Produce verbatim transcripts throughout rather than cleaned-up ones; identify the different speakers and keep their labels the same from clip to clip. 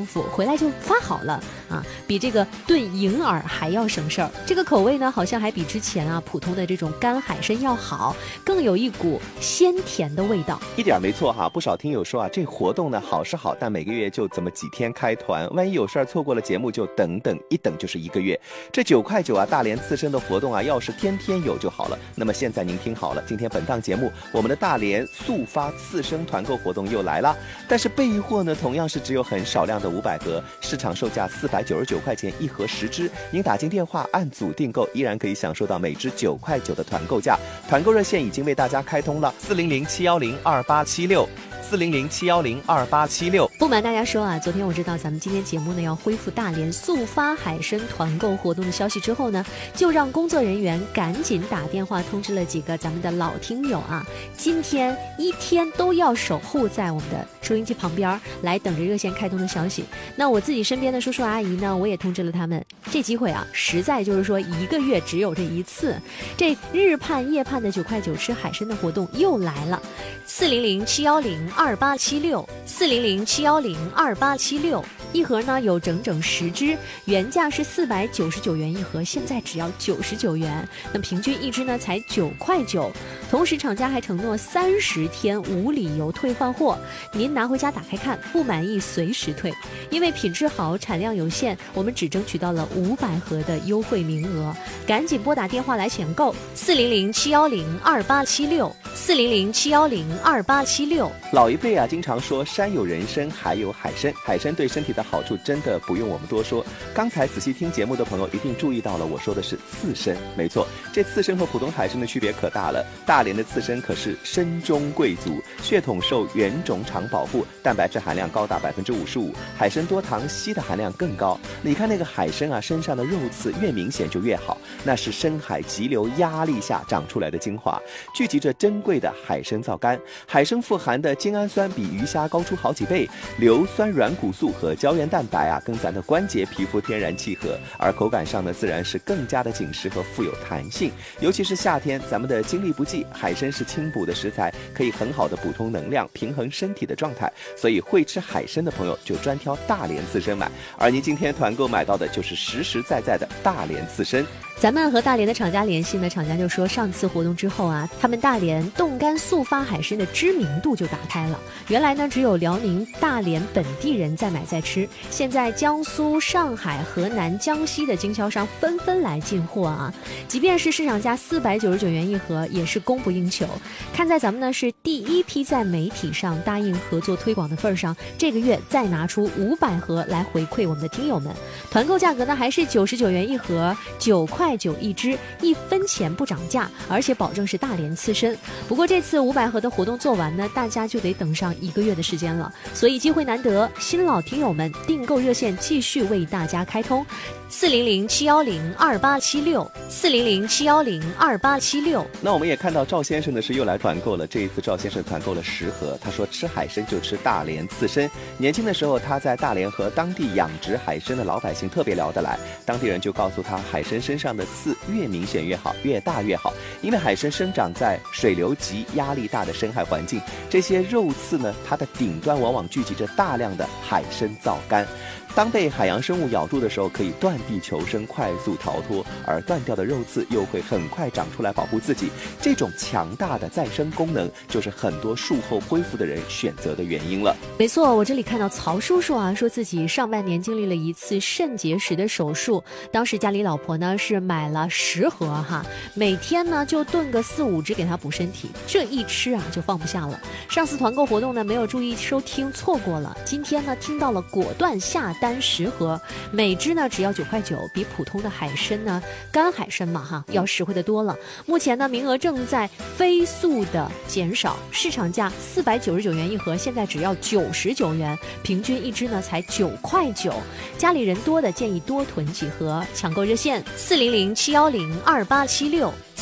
Speaker 1: 夫，回来就发好了啊，比这个炖银耳还要省事儿。这个口味呢，好像还比之前啊普通的这种干海参要好，更有一股鲜甜的味道。
Speaker 2: 一点没错哈，不少听友说啊，这活动呢好是好，但每个月就这么几天开团，万一有事儿错过了节目，就等等一等就是一个月。这九块九啊，大连刺身的活动啊，要是天天有就好了。那么现在您听好了，今天本档节目，我们的大连速发刺身团购活动又来了，但是备货呢，同样是只有很少量的五百盒，市场售价四百九十九块钱一盒十支，您打进电话按组订购，依然可以享受到每支九块九的团购价。团购热线已经为大家开通了，四零零七幺零二八七六。四零零七幺零二八七六。
Speaker 1: 不瞒大家说啊，昨天我知道咱们今天节目呢要恢复大连速发海参团购活动的消息之后呢，就让工作人员赶紧打电话通知了几个咱们的老听友啊，今天一天都要守护在我们的收音机旁边来等着热线开通的消息。那我自己身边的叔叔阿姨呢，我也通知了他们，这机会啊，实在就是说一个月只有这一次，这日盼夜盼的九块九吃海参的活动又来了。四零零七幺零二八七六，四零零七幺零二八七六，一盒呢有整整十支，原价是四百九十九元一盒，现在只要九十九元，那平均一支呢才九块九。同时厂家还承诺三十天无理由退换货，您拿回家打开看，不满意随时退。因为品质好，产量有限，我们只争取到了五百盒的优惠名额，赶紧拨打电话来抢购，四零零七幺零二八七六，四零零七幺零二八七六。
Speaker 2: 老一辈啊，经常说山有人参，海有海参，海参对身体的好处真的不用我们多说。刚才仔细听节目的朋友一定注意到了，我说的是刺参，没错，这刺参和普通海参的区别可大了。大连的刺参可是参中贵族，血统受原种场保护，蛋白质含量高达百分之五十五，海参多糖硒的含量更高。你看那个海参啊，身上的肉刺越明显就越好，那是深海急流压力下长出来的精华，聚集着珍贵的海参皂苷。海参富含的精氨酸比鱼虾高出好几倍，硫酸软骨素和胶原蛋白啊，跟咱的关节皮肤天然契合，而口感上呢，自然是更加的紧实和富有弹性。尤其是夏天，咱们的精力不济，海参是清补的食材，可以很好的补充能量，平衡身体的状态。所以会吃海参的朋友就专挑大连刺参买，而您今天团购买到的就是实实在在的大连刺参。
Speaker 1: 咱们和大连的厂家联系呢，厂家就说上次活动之后啊，他们大连冻干速发海参的知名度就打开了。原来呢，只有辽宁大连本地人在买在吃，现在江苏、上海、河南、江西的经销商纷纷来进货啊。即便是市场价四百九十九元一盒，也是供不应求。看在咱们呢是第一批在媒体上答应合作推广的份上，这个月再拿出五百盒来回馈我们的听友们。团购价格呢还是九十九元一盒，九块九一支，一分钱不涨价，而且保证是大连刺参。不过这次五百盒的活动做完呢，大家就得等上一个月的时间了，所以机会难得，新老听友们订购热线继续为大家开通，四零零七幺零二八七六，四零零七幺零二八七六。
Speaker 2: 那我们也看到赵先生呢是又来团购了，这一次赵先生团购了十盒，他说吃海参就吃大连刺参。年轻的时候他在大连和当地养殖海参的老百姓特别聊得来，当地人就告诉他，海参身上的刺越明显越好，越大越好，因为海参生长在水流急、压力大的深海环境，这些肉刺呢，它的顶端往往聚集着大量的海参皂苷。当被海洋生物咬住的时候，可以断地求生，快速逃脱，而断掉的肉刺又会很快长出来保护自己。这种强大的再生功能，就是很多术后恢复的人选择的原因了。
Speaker 1: 没错，我这里看到曹叔叔啊，说自己上半年经历了一次肾结石的手术，当时家里老婆呢是买了十盒哈，每天呢就炖个四五只给他补身体，这一吃啊就放不下了。上次团购活动呢没有注意收听，错过了，今天呢听到了，果断下单十盒，每只呢只要九块九，比普通的海参呢干海参嘛哈要实惠的多了。目前呢名额正在飞速的减少，市场价四百九十九元一盒，现在只要九十九元，平均一只呢才九块九。家里人多的建议多囤几盒，抢购热线四零零七幺零二八七六。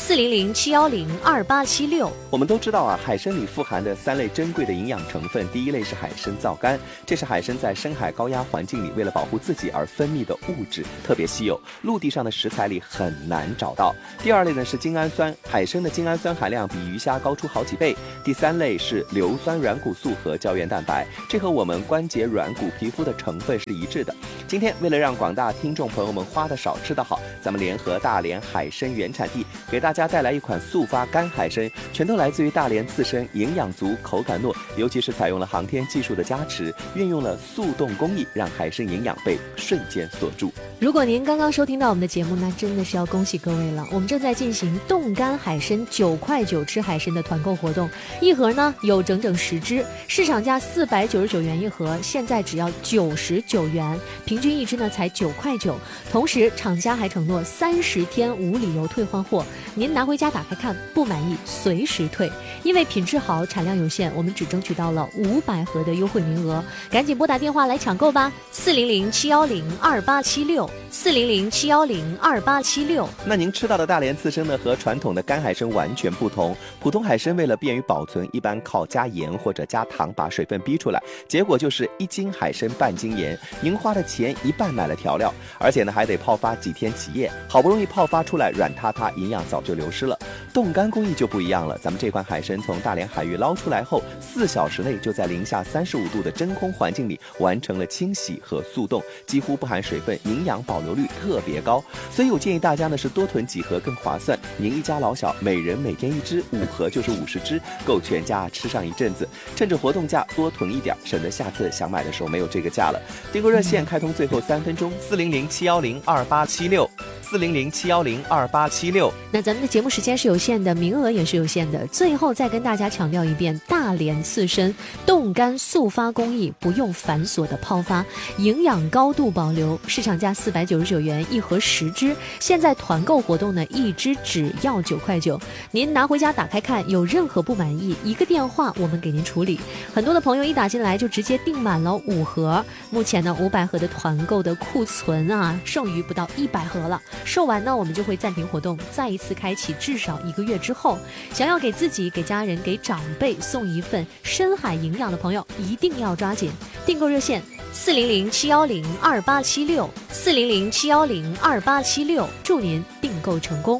Speaker 1: 四零零七幺零二八七六。
Speaker 2: 我们都知道啊，海参里富含的三类珍贵的营养成分，第一类是海参皂苷，这是海参在深海高压环境里为了保护自己而分泌的物质，特别稀有，陆地上的食材里很难找到。第二类呢是精氨酸，海参的精氨酸含量比鱼虾高出好几倍。第三类是硫酸软骨素和胶原蛋白，这和我们关节软骨皮肤的成分是一致的。今天为了让广大听众朋友们花得少吃得好，咱们联合大连海参原产地给大家带来一款速发干海参，全都来自于大连刺参，营养足，口感糯，尤其是采用了航天技术的加持，运用了速冻工艺，让海参营养被瞬间锁住。
Speaker 1: 如果您刚刚收听到我们的节目，那真的是要恭喜各位了，我们正在进行冻干海参九块九吃海参的团购活动，一盒呢有整整十只，市场价四百九十九元一盒，现在只要九十九元，平均一只呢才九块九。同时厂家还承诺三十天无理由退换货，您拿回家打开看，不满意随时退。因为品质好，产量有限，我们只争取到了五百盒的优惠名额，赶紧拨打电话来抢购吧，四零零七幺零二八七六，四零零七幺零二八七六。
Speaker 2: 那您吃到的大连刺参呢，和传统的干海参完全不同。普通海参为了便于保存，一般靠加盐或者加糖把水分逼出来，结果就是一斤海参半斤盐，您花的钱一半买了调料，而且呢还得泡发几天几夜，好不容易泡发出来软塌塌，营养早就流失了。冻干工艺就不一样了，咱们这款海参从大连海域捞出来后，四小时内就在零下三十五度的真空环境里完成了清洗和速冻，几乎不含水分，营养保留率特别高。所以我建议大家呢是多囤几盒更划算，您一家老小每人每天一只，五盒就是五十只，够全家吃上一阵子。趁着活动价多囤一点，省得下次想买的时候没有这个价了。订购热线开通最后三分钟，四零零七幺零二八七六，四零零七幺零二八七六。
Speaker 1: 那咱们的节目时间是有限的，名额也是有限的，最后再跟大家强调一遍，大连刺参冻干速发工艺，不用繁琐的泡发，营养高度保留，市场价四百九十九元一盒十只，现在团购活动呢，一只只要九块九。您拿回家打开看，有任何不满意，一个电话我们给您处理。很多的朋友一打进来就直接订满了五盒，目前呢五百盒的团购的库存啊，剩余不到一百盒了，售完呢我们就会暂停活动，再一次开启，至少一个月之后。想要给自己、给家人、给长辈送一份深海营养的朋友，一定要抓紧订购热线四零零七幺零二八七六，四零零七幺零二八七六，祝您订购成功。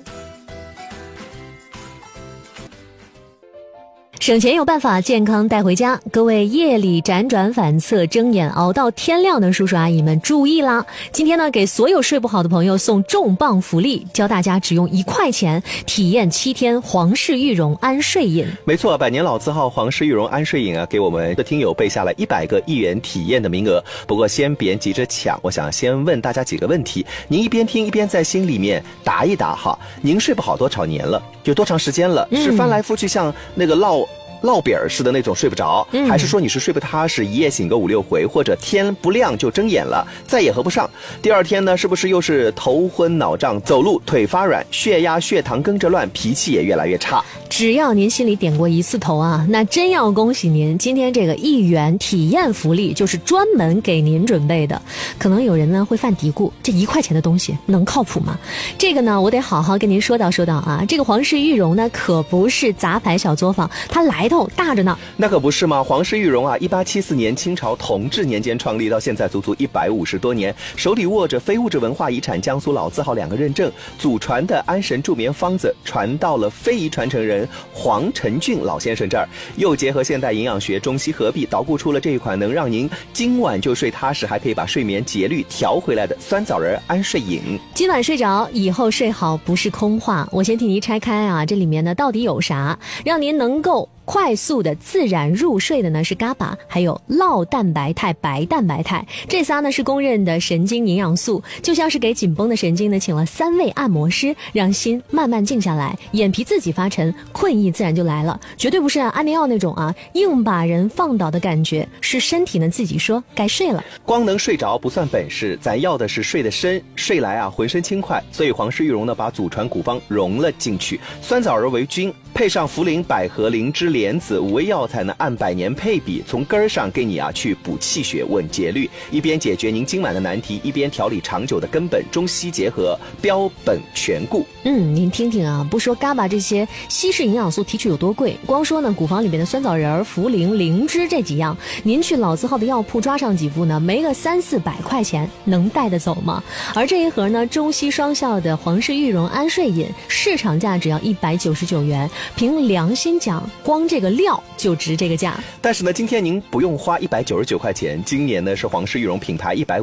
Speaker 1: 省钱有办法，健康带回家。各位夜里辗转反侧、睁眼熬到天亮的叔叔阿姨们注意啦！今天呢，给所有睡不好的朋友送重磅福利，教大家只用一块钱体验七天皇氏玉容安睡饮。
Speaker 2: 没错，百年老字号皇氏玉容安睡饮啊，给我们的听友备下了一百个一元体验的名额。不过先别急着抢，我想先问大家几个问题，您一边听一边在心里面答一答哈。您睡不好多少年了？有多长时间了？嗯、是翻来覆去像那个烙烙饼似的那种睡不着、嗯、还是说你是睡不踏实，一夜醒个五六回，或者天不亮就睁眼了，再也合不上？第二天呢，是不是又是头昏脑胀，走路腿发软，血压血糖跟着乱，脾气也越来越差？
Speaker 1: 只要您心里点过一次头啊，那真要恭喜您，今天这个一元体验福利就是专门给您准备的。可能有人呢会犯嘀咕，这一块钱的东西能靠谱吗？这个呢我得好好跟您说道说道啊。这个皇氏玉容呢可不是杂牌小作坊，它来头大着呢。
Speaker 2: 那可不是吗？皇氏玉容啊，一八七四年清朝同治年间创立，到现在足足一百五十多年，手里握着非物质文化遗产江苏老字号两个认证，祖传的安神助眠方子传到了非遗传承人黄承俊老先生这儿，又结合现代营养学中西合璧，捣鼓出了这一款能让您今晚就睡踏实，还可以把睡眠节律调回来的酸枣仁安睡饮。
Speaker 1: 今晚睡着，以后睡好不是空话。我先替您拆开啊，这里面呢到底有啥，让您能够快速的自然入睡的呢是嘎巴，还有酪蛋白肽、白蛋白肽，这仨呢是公认的神经营养素，就像是给紧绷的神经呢请了三位按摩师，让心慢慢静下来，眼皮自己发沉，困意自然就来了。绝对不是安眠药那种啊硬把人放倒的感觉，是身体呢自己说该睡了。
Speaker 2: 光能睡着不算本事，咱要的是睡得深，睡来啊浑身轻快。所以皇氏玉容呢把祖传古方融了进去，酸枣仁为君，配上茯苓、百合、灵芝、 莲子五味药材呢，按百年配比，从根儿上给你啊去补气血、稳节律，一边解决您今晚的难题，一边调理长久的根本，中西结合，标本全顾。
Speaker 1: 嗯，您听听啊，不说嘎巴这些稀释营养素提取有多贵，光说呢古房里边的酸枣仁、茯苓、灵芝这几样，您去老字号的药铺抓上几副呢，没个三四百块钱，能带得走吗？而这一盒呢，中西双效的皇氏玉荣安睡饮，市场价只要一百九十九元，凭良心讲，光这个料就值这个价。
Speaker 2: 但是呢，今天您不用花一百九十九块钱，今年呢是皇氏玉荣品牌一百